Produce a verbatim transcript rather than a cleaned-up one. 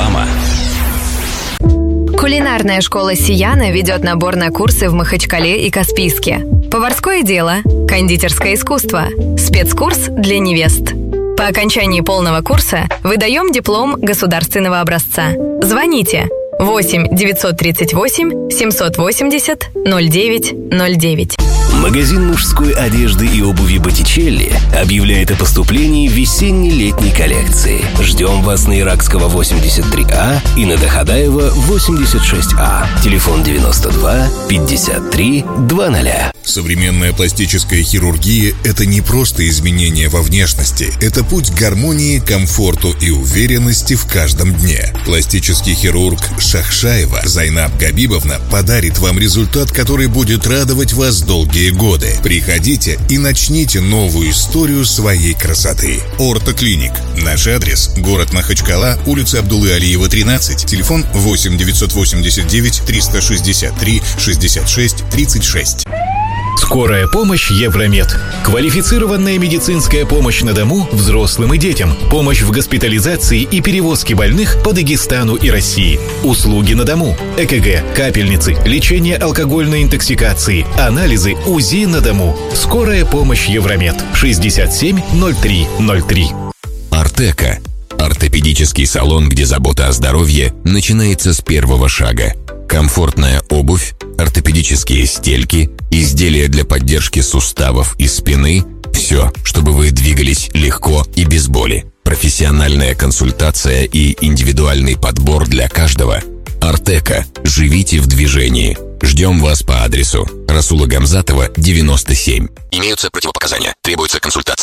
Реклама. Кулинарная школа «Сияна» ведет набор на курсы в Махачкале и Каспийске. Поварское дело, кондитерское искусство, спецкурс для невест. По окончании полного курса выдаем диплом государственного образца. Звоните восемь девятьсот тридцать восемь семьсот восемьдесят ноль девять ноль девять. Магазин мужской одежды и обуви «Боттичелли» объявляет о поступлении весенне-летней коллекции. Ждем вас на Иракского восемьдесят три А и на Доходаева восемьдесят шесть А. Телефон девяносто два пятьдесят три двадцать. Современная пластическая хирургия – это не просто изменения во внешности. Это путь к гармонии, комфорту и уверенности в каждом дне. Пластический хирург Шахшаева Зайнаб Габибовна подарит вам результат, который будет радовать вас долгие годы. Приходите и начните новую историю своей красоты. Ортоклиник. Наш адрес – город Махачкала, улица Абдулы Алиева, тринадцать, телефон восемь девятьсот восемьдесят девять триста шестьдесят три шестьдесят шесть тридцать шесть. Скорая помощь Евромед. Квалифицированная медицинская помощь на дому взрослым и детям. Помощь в госпитализации и перевозке больных по Дагестану и России. Услуги на дому. ЭКГ, капельницы, лечение алкогольной интоксикации, анализы, УЗИ на дому. Скорая помощь Евромед. шестьдесят семь ноль три ноль три. Артека. Ортопедический салон, где забота о здоровье начинается с первого шага. Комфортная обувь, ортопедические стельки, изделия для поддержки суставов и спины – все, чтобы вы двигались легко и без боли. Профессиональная консультация и индивидуальный подбор для каждого. Артека. Живите в движении. Ждем вас по адресу Расула Гамзатова, девяносто семь. Имеются противопоказания. Требуется консультация.